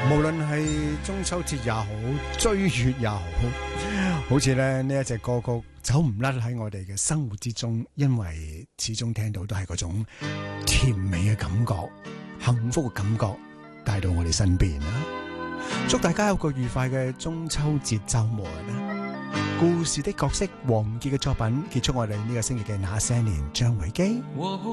無論係中秋節也好，追月也好，好似咧呢一隻歌曲走唔甩喺我哋嘅生活之中，因為始終聽到都係嗰種甜美嘅感覺、幸福嘅感覺帶到我哋身邊啦。祝大家有個愉快嘅中秋節週末啦！故事的角色王傑嘅作品結束我哋呢個星期嘅那些年，張維基。